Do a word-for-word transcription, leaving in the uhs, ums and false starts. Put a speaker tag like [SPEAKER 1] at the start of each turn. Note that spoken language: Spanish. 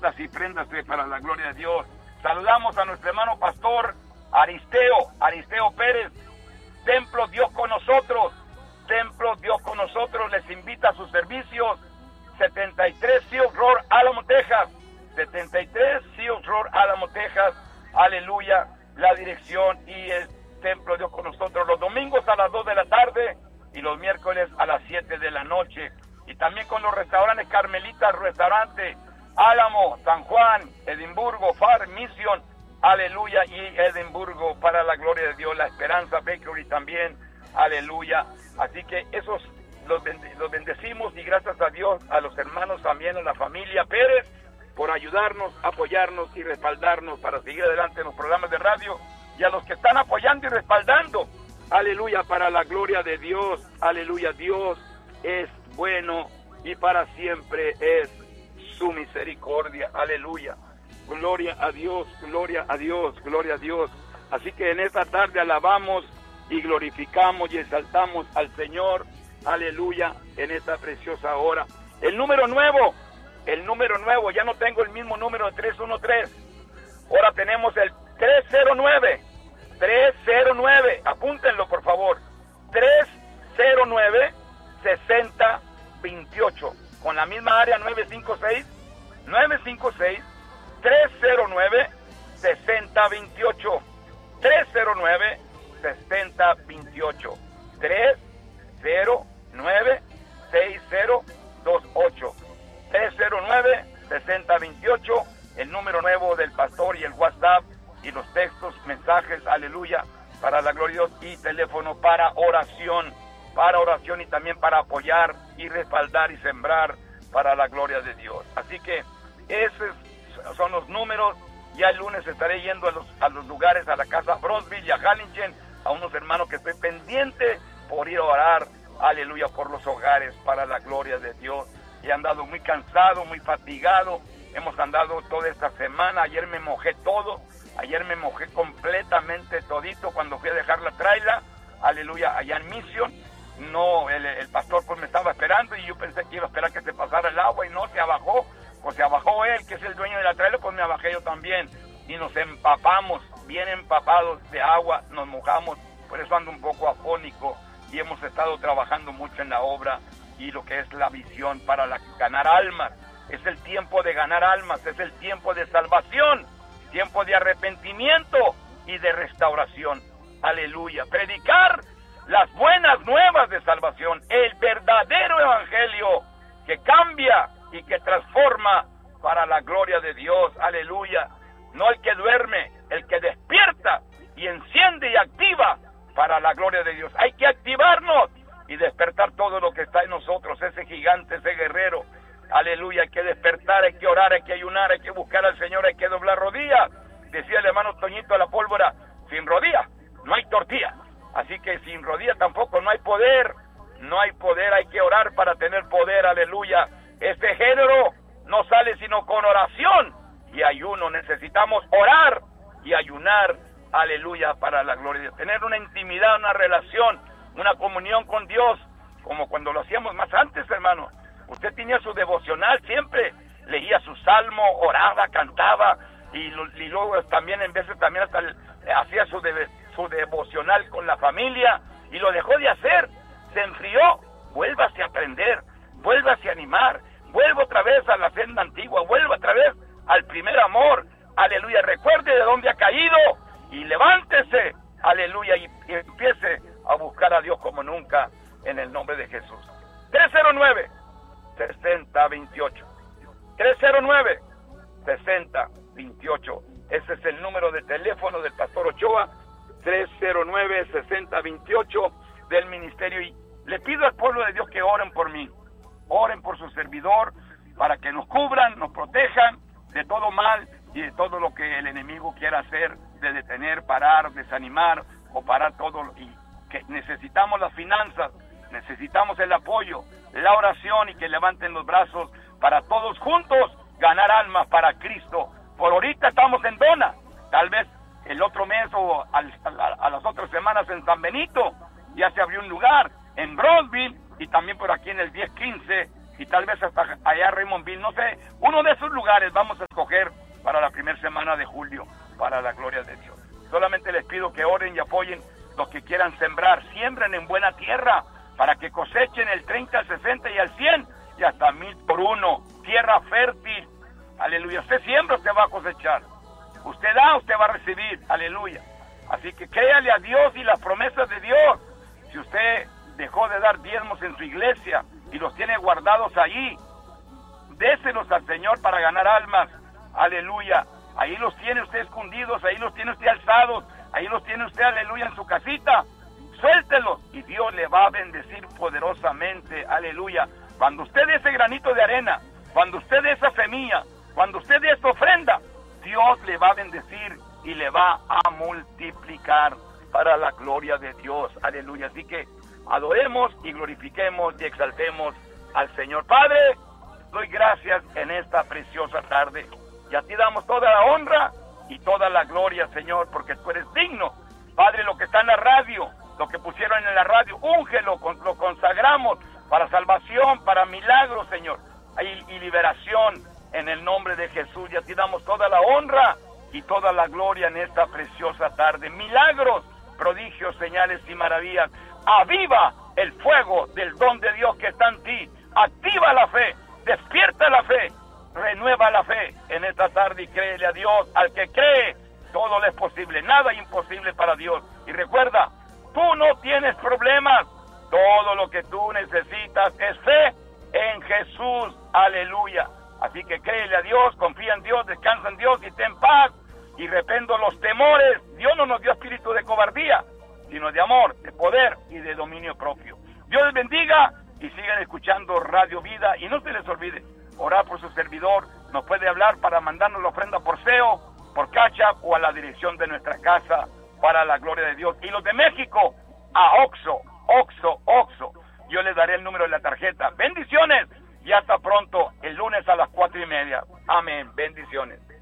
[SPEAKER 1] ofrendas y prendas para la gloria de Dios. Saludamos a nuestro hermano pastor Aristeo, Aristeo Pérez. Templo Dios con nosotros, Templo Dios con nosotros, les invita a sus servicios. setenta y tres Sioux Road, Álamo, Texas. setenta y tres Sioux Road, Álamo, Texas. Aleluya, la dirección y el Templo Dios con nosotros los domingos a las dos de la tarde y los miércoles a las siete de la noche. Y también con los restaurantes Carmelitas, Restaurante, Álamo, San Juan, Edimburgo, Far Mission, aleluya, y Edimburgo, para la gloria de Dios, La Esperanza Bakery también, aleluya. Así que esos los, bende, los bendecimos y gracias a Dios, a los hermanos también, a la familia Pérez, por ayudarnos, apoyarnos y respaldarnos para seguir adelante en los programas de radio, y a los que están apoyando y respaldando, aleluya, para la gloria de Dios, aleluya. Dios es bueno y para siempre es su misericordia, aleluya. Gloria a Dios, gloria a Dios, gloria a Dios. Así que en esta tarde alabamos y glorificamos y exaltamos al Señor, aleluya, en esta preciosa hora. El número nuevo, el número nuevo, ya no tengo el mismo número de tres uno tres, ahora tenemos el tres cero nueve, tres cero nueve, apúntenlo por favor, tres cero nueve, sesenta veintiocho, con la misma área nueve cinco seis, nueve cinco seis, tres cero nueve, sesenta veintiocho, tres cero nueve, sesenta veintiocho, tres cero nueve, seis cero dos ocho, tres cero nueve, sesenta veintiocho, el número nuevo del pastor y el WhatsApp y los textos, mensajes, aleluya, para la gloria de Dios, y teléfono para oración, para oración y también para apoyar y respaldar y sembrar para la gloria de Dios. Así que esos son los números. Ya el lunes estaré yendo a los, a los lugares, a la casa Bronzeville y a Hallington, a unos hermanos que estoy pendiente por ir a orar, aleluya, por los hogares para la gloria de Dios. Y he andado muy cansado, muy fatigado, hemos andado toda esta semana. Ayer me mojé todo, ayer me mojé completamente todito cuando fui a dejar la traila, aleluya, allá en Mission. No, el, el pastor pues me estaba esperando y yo pensé que iba a esperar que se pasara el agua y no, se abajó, pues se abajó él, que es el dueño de la traila, pues me abajé yo también y nos empapamos, bien empapados de agua, nos mojamos, por eso ando un poco afónico y hemos estado trabajando mucho en la obra y lo que es la visión para la, ganar almas. Es el tiempo de ganar almas, es el tiempo de salvación, tiempo de arrepentimiento y de restauración, aleluya. Predicar las buenas nuevas de salvación, el verdadero evangelio que cambia y que transforma para la gloria de Dios, aleluya. No el que duerme, el que despierta y enciende y activa para la gloria de Dios. Hay que activarnos y despertar todo lo que está en nosotros, ese gigante, ese guerrero, aleluya. Hay que despertar, hay que orar, hay que ayunar, hay que buscar al Señor, hay que doblar rodillas. Decía el hermano Toñito de la Pólvora, sin rodillas no hay tortilla. Así que sin rodillas tampoco no hay poder, no hay poder, hay que orar para tener poder, aleluya. Este género no sale sino con oración y ayuno. Necesitamos orar y ayunar, aleluya, para la gloria de Dios. Tener una intimidad, una relación, una comunión con Dios, como cuando lo hacíamos más antes, hermano. Usted tenía su devocional siempre, leía su salmo, oraba, cantaba, y, y luego también en veces también hasta el, hacía su debe, su devocional con la familia y lo dejó de hacer, se enfrió. Vuélvase a aprender, vuélvase a animar, vuelva otra vez a la senda antigua, vuelva otra vez al primer amor, aleluya. Recuerde de dónde ha caído y levántese, aleluya, y, y empiece a buscar a Dios como nunca en el nombre de Jesús. tres cero nueve, sesenta veintiocho, tres cero nueve, sesenta veintiocho, ese es el número de teléfono del pastor Ochoa, tres cero nueve, sesenta veintiocho del ministerio. Y le pido al pueblo de Dios que oren por mí, oren por su servidor, para que nos cubran, nos protejan de todo mal y de todo lo que el enemigo quiera hacer, de detener, parar, desanimar o parar todo. Y que necesitamos las finanzas, necesitamos el apoyo, la oración y que levanten los brazos para todos juntos ganar almas para Cristo. Por ahorita estamos en Dona, tal vez el otro mes o al, a, a las otras semanas en San Benito ya se abrió un lugar, en Bronzeville y también por aquí en el diez quince y tal vez hasta allá Raymondville, no sé, uno de esos lugares vamos a escoger para la primera semana de julio, para la gloria de Dios. Solamente les pido que oren y apoyen los que quieran sembrar, siembren en buena tierra, para que cosechen el treinta, el sesenta y el cien, y hasta mil por uno, tierra fértil, aleluya. Usted siembra, usted va a cosechar, usted da, usted va a recibir, aleluya. Así que créale a Dios y las promesas de Dios. Si usted dejó de dar diezmos en su iglesia y los tiene guardados ahí, déselos al Señor para ganar almas, aleluya. Ahí los tiene usted escondidos, ahí los tiene usted alzados, ahí los tiene usted, aleluya, en su casita. Suéltelos y Dios le va a bendecir poderosamente, aleluya. Cuando usted dé ese granito de arena, cuando usted dé esa semilla, cuando usted dé esa ofrenda, Dios le va a bendecir y le va a multiplicar para la gloria de Dios, aleluya. Así que adoremos y glorifiquemos y exaltemos al Señor. Padre, doy gracias en esta preciosa tarde y a ti damos toda la honra y toda la gloria, Señor, porque tú eres digno. Padre, lo que está en la radio, lo que pusieron en la radio, úngelo, lo consagramos para salvación, para milagros, Señor, y, y liberación en el nombre de Jesús. Y a ti damos toda la honra y toda la gloria en esta preciosa tarde. Milagros, prodigios, señales y maravillas. Aviva el fuego del don de Dios que está en ti. Activa la fe, despierta la fe, renueva la fe en esta tarde y créele a Dios. Al que cree, todo le es posible, nada es imposible para Dios. Y recuerda, tú no tienes problemas, todo lo que tú necesitas es fe en Jesús, aleluya. Así que créele a Dios, confía en Dios, descansa en Dios y ten paz. Y rependo los temores. Dios no nos dio espíritu de cobardía, sino de amor, de poder y de dominio propio. Dios les bendiga y sigan escuchando Radio Vida. Y no se les olvide, orar por su servidor. Nos puede hablar para mandarnos la ofrenda por S E O, por Cash App o a la dirección de nuestra casa para la gloria de Dios. Y los de México, a Oxxo, Oxxo, Oxxo. Yo les daré el número de la tarjeta. Bendiciones y hasta pronto, el lunes a las cuatro y media. Amén. Bendiciones.